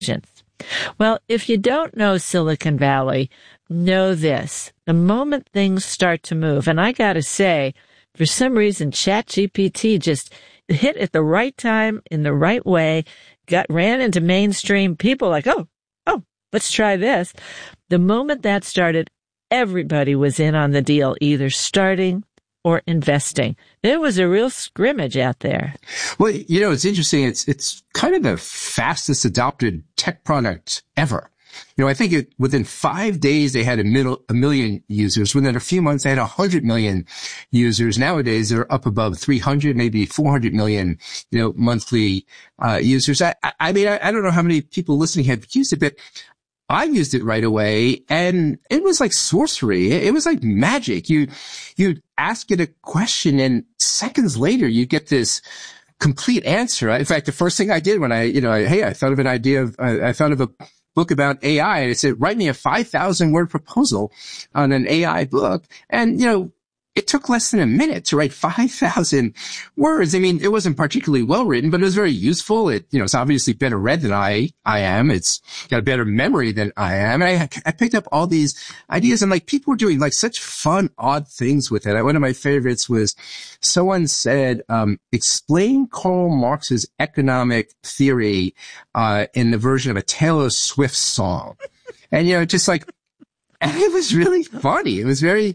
Well, if you don't know Silicon Valley, know this. The moment things start to move, and I got to say, for some reason, ChatGPT just hit at the right time in the right way, ran into mainstream people like, oh, let's try this. The moment that started, everybody was in on the deal, either starting or investing. There was a real scrimmage out there. Well, it's interesting. It's kind of the fastest adopted tech product ever. I think within 5 days, they had a million users. Within a few months, they had 100 million users. Nowadays, they're up above 300, maybe 400 million, monthly, users. I mean, I don't know how many people listening have used it, but I used it right away, and it was like sorcery. It was like magic. You'd ask it a question, and seconds later, you get this complete answer. In fact, the first thing I did when I thought of an idea I thought of a book about AI, and it said, write me a 5,000 word proposal on an AI book. And, it took less than a minute to write 5,000 words. I mean, it wasn't particularly well written, but it was very useful. It's obviously better read than I am. It's got a better memory than I am. And I picked up all these ideas, and people were doing such fun, odd things with it. One of my favorites was someone said, explain Karl Marx's economic theory, in the version of a Taylor Swift song. And, and it was really funny. It was very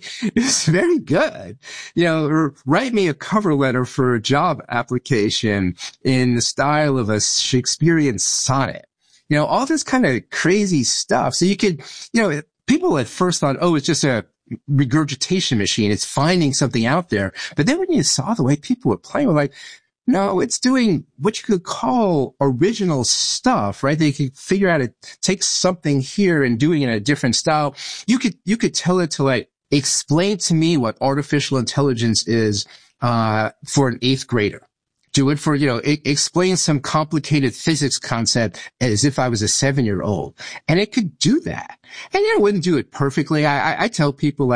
good. Write me a cover letter for a job application in the style of a Shakespearean sonnet. All this kind of crazy stuff. So you could, people at first thought, oh, it's just a regurgitation machine. It's finding something out there. But then when you saw the way people were playing, we're like, no, it's doing what you could call original stuff, right? They could figure out take something here and doing it in a different style. You could tell it to explain to me what artificial intelligence is, for an 8th grader. Do it for, explain some complicated physics concept as if I was a 7-year-old. And it could do that. And it wouldn't do it perfectly. I tell people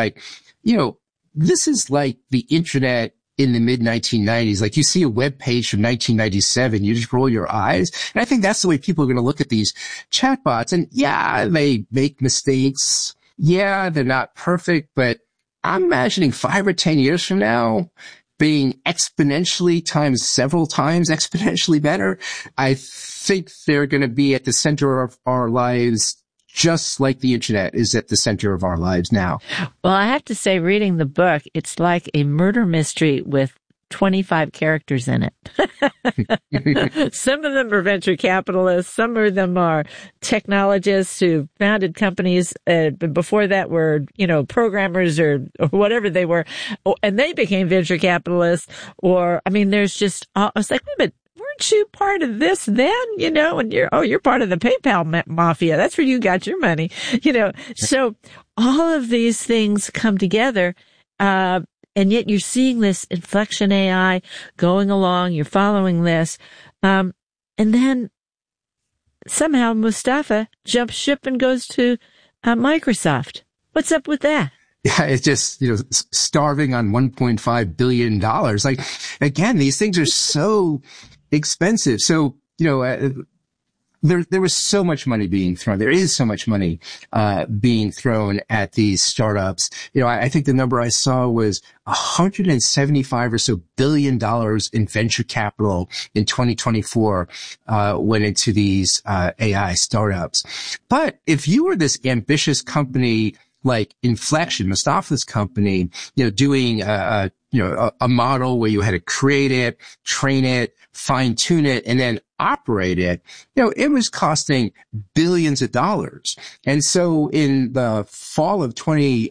this is like the internet in the mid-1990s. You see a web page from 1997, you just roll your eyes. And I think that's the way people are going to look at these chatbots. And yeah, they make mistakes. Yeah, they're not perfect, but I'm imagining 5 or 10 years from now being exponentially times several times exponentially better. I think they're going to be at the center of our lives, just like the internet is at the center of our lives now. Well, I have to say, reading the book, it's like a murder mystery with 25 characters in it. Some of them are venture capitalists. Some of them are technologists who founded companies. Before that were, programmers or whatever they were. And they became venture capitalists. There's just, I was like, wait a minute. Weren't you part of this then, and you're part of the PayPal mafia. That's where you got your money, So all of these things come together, and yet you're seeing this inflection AI going along. You're following this. And then somehow Mustafa jumps ship and goes to Microsoft. What's up with that? Yeah, it's just, starving on $1.5 billion. Again, these things are so expensive. So, there was so much money being thrown. There is so much money, being thrown at these startups. I think the number I saw was $175 or so billion in venture capital in 2024, went into these, AI startups. But if you were this ambitious company like Inflection, Mustafa's company, doing, a model where you had to create it, train it, fine tune it, and then operate it, it was costing billions of dollars. And so in the fall of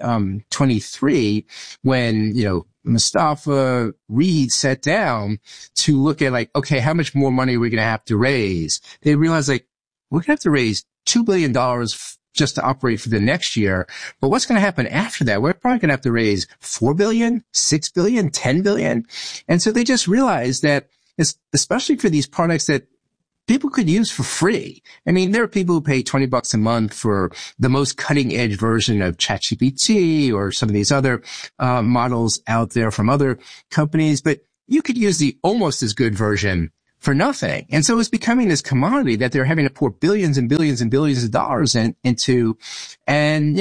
2023, when, Mustafa Reed sat down to look at okay, how much more money are we going to have to raise? They realized we're going to have to raise $2 billion just to operate for the next year. But what's going to happen after that? We're probably going to have to raise $4 billion, $6 billion, $10 billion. And so they just realized that, especially for these products that people could use for free. I mean, there are people who pay $20 a month for the most cutting edge version of ChatGPT or some of these other models out there from other companies, but you could use the almost as good version for nothing. And so it's becoming this commodity that they're having to pour billions and billions and billions of dollars into. And,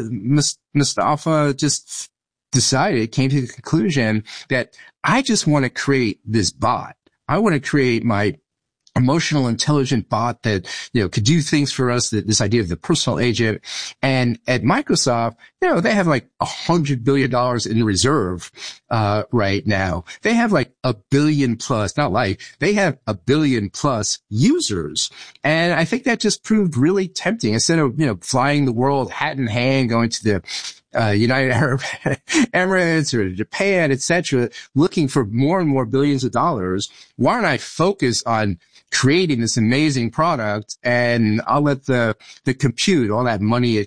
Mustafa just came to the conclusion that I just want to create this bot. I want to create my emotional intelligent bot that, could do things for us, this idea of the personal agent. And at Microsoft, they have like $100 billion in reserve, right now. They have like a billion plus, they have a billion plus users. And I think that just proved really tempting. Instead of, flying the world hat in hand, going to the United Arab Emirates or Japan, etc., looking for more and more billions of dollars, why don't I focus on creating this amazing product, and I'll let the compute, all that money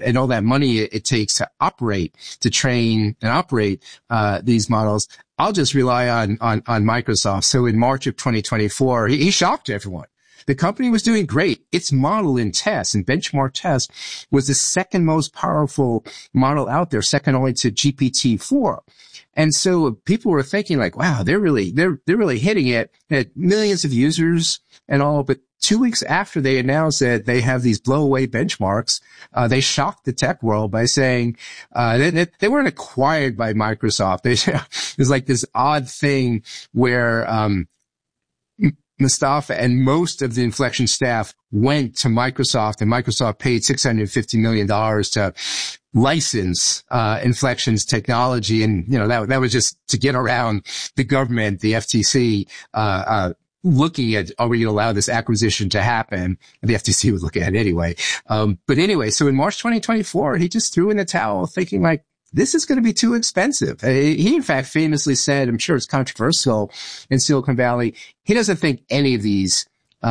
it takes to train and operate these models, I'll just rely on Microsoft. So in March of 2024, he shocked everyone. The company was doing great. Its model in benchmark test was the second most powerful model out there, second only to GPT-4. And so people were thinking like, wow, they're really hitting it. They had millions of users and all, but 2 weeks after they announced that they have these blow away benchmarks, they shocked the tech world by saying, they weren't acquired by Microsoft. It was like this odd thing where, Mustafa and most of the Inflection staff went to Microsoft, and Microsoft paid $650 million to license Inflection's technology. And, that was just to get around the government, the FTC, looking at, are we going to allow this acquisition to happen? The FTC would look at it anyway. But anyway, so in March 2024, he just threw in the towel thinking like, this is going to be too expensive. He, in fact, famously said, I'm sure it's controversial in Silicon Valley, he doesn't think any of these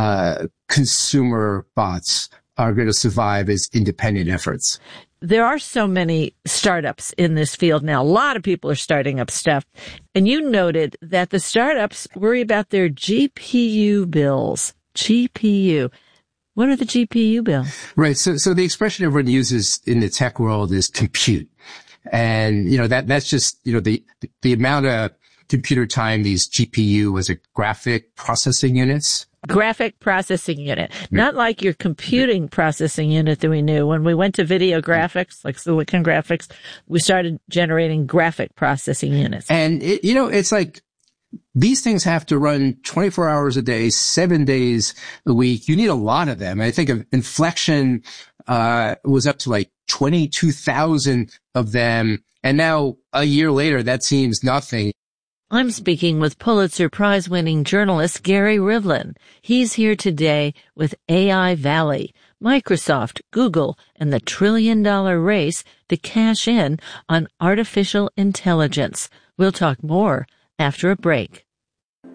consumer bots are going to survive as independent efforts. There are so many startups in this field now. A lot of people are starting up stuff. And you noted that the startups worry about their GPU bills. GPU. What are the GPU bills? Right. So the expression everyone uses in the tech world is compute. And, that's just, the amount of computer time these GPU was a graphic processing units. Graphic processing unit. Not like your computing processing unit that we knew. When we went to video graphics, like Silicon Graphics, we started generating graphic processing units. And, it's like these things have to run 24 hours a day, 7 days a week. You need a lot of them. I think of Inflection was up to like 22,000 of them. And now a year later, that seems nothing. I'm speaking with Pulitzer Prize-winning journalist Gary Rivlin. He's here today with AI Valley, Microsoft, Google, and the trillion-dollar race to cash in on artificial intelligence. We'll talk more after a break.